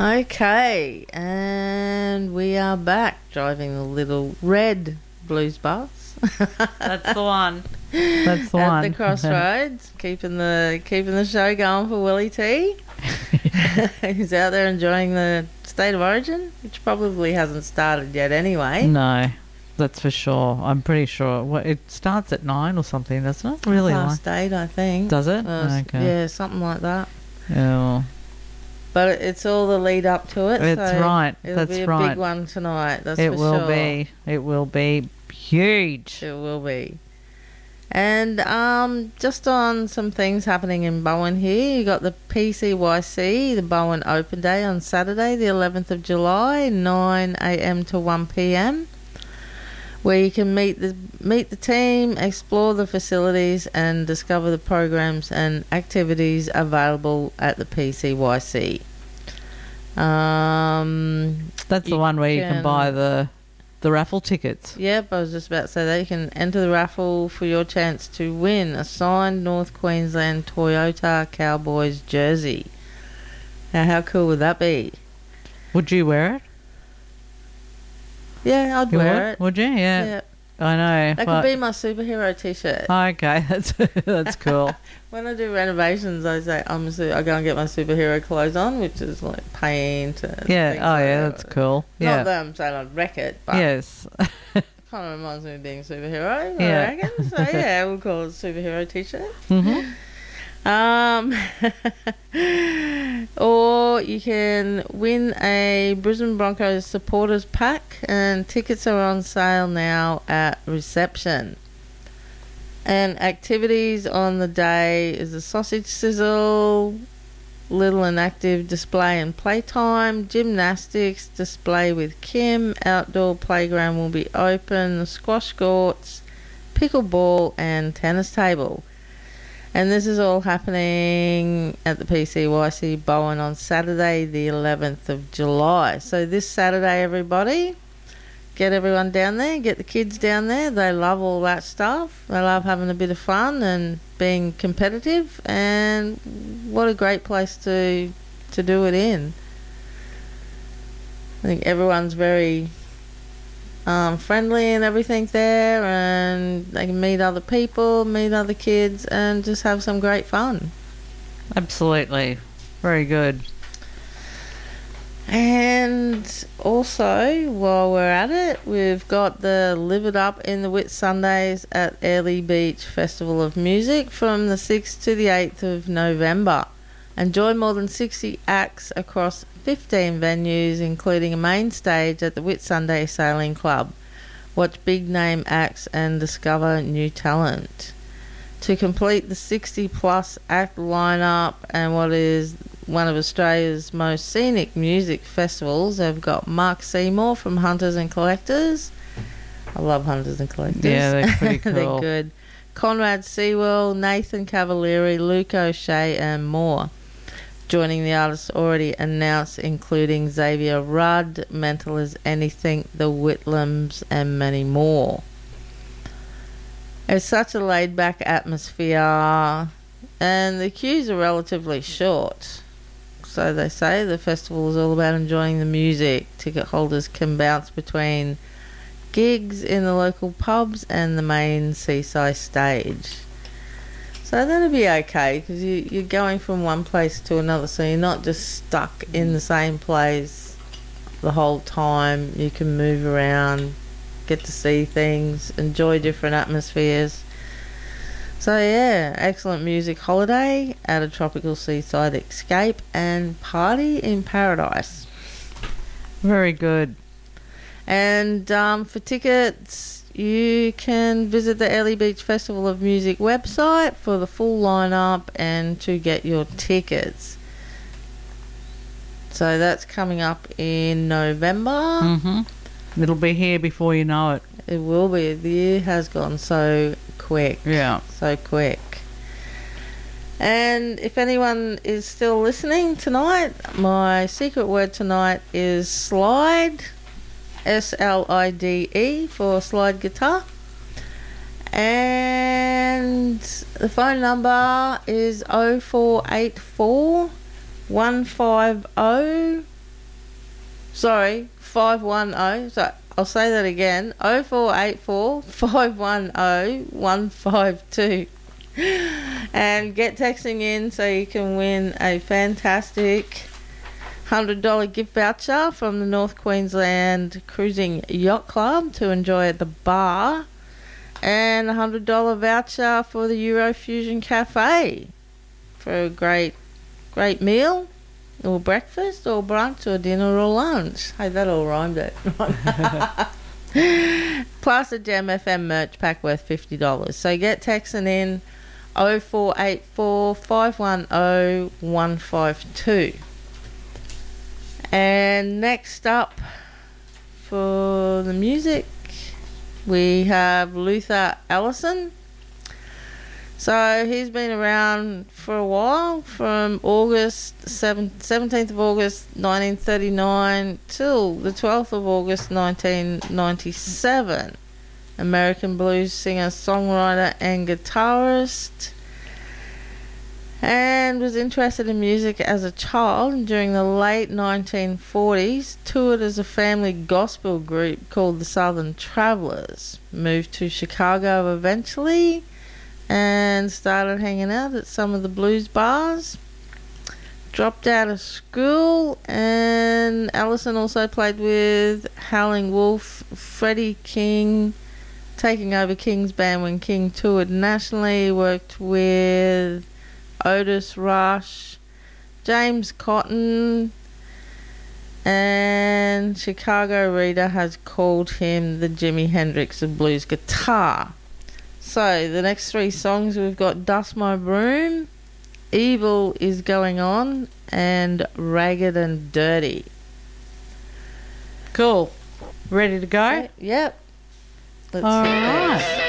Okay, and we are back driving the little red blues bus That's the one. That's the at one. the crossroads, keeping the show going for Willie T. He's out there enjoying the State of Origin, which probably hasn't started yet anyway. No, that's for sure. I'm pretty sure. Well, it starts at 9 or something, doesn't it? Really? Past 8, I think. Does it? Okay. Yeah, something like that. Yeah. But it's all the lead up to it. It's so right. It'll That's be a right. big one tonight. That's It for will sure. be. It will be huge. It will be. And just on some things happening in Bowen here, you got the PCYC, the Bowen Open Day on Saturday, the 11th of July, 9 a.m. to 1 p.m, where you can meet the team, explore the facilities, and discover the programs and activities available at the PCYC. That's the one where you can buy the raffle tickets. Yep, I was just about to say that. You can enter the raffle for your chance to win a signed North Queensland Toyota Cowboys jersey. Now, how cool would that be? Would you wear it? Yeah, I'd wear it. Would you? Yeah. Yep. I know. That could be my superhero t-shirt. Okay, that's cool. When I do renovations, I say I go and get my superhero clothes on, which is like paint and Yeah. things Oh, like yeah. that. That's cool. Not Yeah. that I'm saying I'd wreck it, but Yes. kind of reminds me of being a superhero, Yeah. I reckon. So yeah, we'll call it a superhero t-shirt. Mhm. Or you can win a Brisbane Broncos supporters pack, and tickets are on sale now at reception. And activities on the day is a sausage sizzle, little and active display and playtime, gymnastics display with Kim, outdoor playground will be open, the squash courts, pickleball and tennis table. And this is all happening at the PCYC Bowen on Saturday, the 11th of July. So this Saturday, everybody, get everyone down there, get the kids down there. They love all that stuff. They love having a bit of fun and being competitive. And what a great place to do it in. I think everyone's very friendly and everything there, and they can meet other people, meet other kids, and just have some great fun. Absolutely. Very good. And also, while we're at it, we've got the Live It Up in the Whit Sundays at Airlie Beach Festival of Music from the 6th to the 8th of November. Enjoy more than 60 acts across 15 venues, including a main stage at the Whitsunday Sailing Club. Watch big name acts and discover new talent. To complete the 60 plus act lineup and what is one of Australia's most scenic music festivals, they've got Mark Seymour from Hunters and Collectors. I love Hunters and Collectors. Yeah, they're pretty cool. They're good. Conrad Sewell, Nathan Cavalieri, Luke O'Shea and more. Joining the artists already announced, including Xavier Rudd, Mental as Anything, The Whitlams, and many more. It's such a laid-back atmosphere, and the queues are relatively short. So they say the festival is all about enjoying the music. Ticket holders can bounce between gigs in the local pubs and the main seaside stage. So that'll be okay, because you're going from one place to another, so you're not just stuck in the same place the whole time. You can move around, get to see things, enjoy different atmospheres. So yeah, excellent music holiday at a tropical seaside escape and party in paradise. Very good. And for tickets, you can visit the Airlie Beach Festival of Music website for the full lineup and to get your tickets. So that's coming up in November. Mm-hmm. It'll be here before you know it. It will be. The year has gone so quick. Yeah. So quick. And if anyone is still listening tonight, my secret word tonight is slide. SLIDE for slide guitar. And the phone number is 0484 150 Sorry, 510. So I'll say that again. 0484 510 152. And get texting in so you can win a fantastic $100 gift voucher from the North Queensland Cruising Yacht Club to enjoy at the bar, and a $100 voucher for the Eurofusion Cafe for a great meal, or breakfast, or brunch, or dinner, or lunch. Hey, that all rhymed it. Plus a Gem FM merch pack worth $50. So get texting in 0484 510 152. And next up for the music, we have Luther Allison. So he's been around for a while, from 17th of August 1939 till the 12th of August 1997. American blues singer, songwriter and guitarist. And was interested in music as a child, and during the late 1940s toured as a family gospel group called the Southern Travelers. Moved to Chicago eventually and started hanging out at some of the blues bars. Dropped out of school, and Allison also played with Howling Wolf, Freddie King, taking over King's band when King toured nationally. Worked with Otis Rush, James Cotton, and Chicago Reader has called him the Jimi Hendrix of blues guitar. So the next three songs, we've got Dust My Broom, Evil Is Going On, and Ragged and Dirty. Cool. Ready to go? Yep. Let's All see. right.